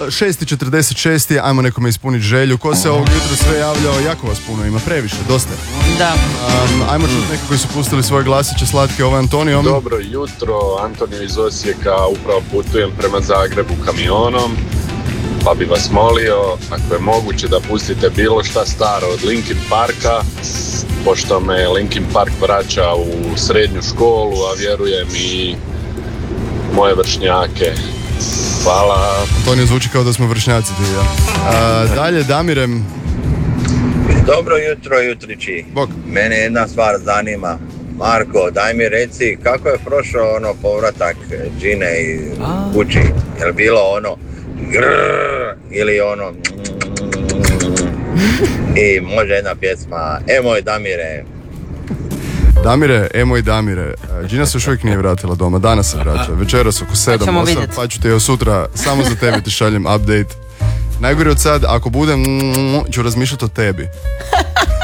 6:46, ajmo nekome ispuniti želju. Ko se ovog jutra sve javljao, jako vas puno ima, previše, dosta. Da. Ajmo čuti neki koji su pustili svoje glasiće slatke, ovo je Antonio. Dobro jutro, Antonio iz Osijeka, upravo putujem prema Zagrebu kamionom, pa bi vas molio, ako je moguće da pustite bilo šta staro od Linkin Parka, pošto me Linkin Park vraća u srednju školu, a vjerujem i moje vršnjake. Hvala. Antonio, zvuči kao da smo vršnjaci ti, ja. Dalje, Damire. Dobro jutro, jutrići. Bog. Mene jedna stvar zanima. Marko, daj mi reci kako je prošao ono povratak Gine i kući. Je li bilo ono grrrr ili ono i može jedna pjesma moj Damire. Damire, moj Damire, Gina se još uvijek nije vratila doma, danas se vraća, večeras oko 7-8, pa ću te joj sutra, samo za tebe ti šaljem update. Najgore od sad, ako budem, ću razmišljati o tebi.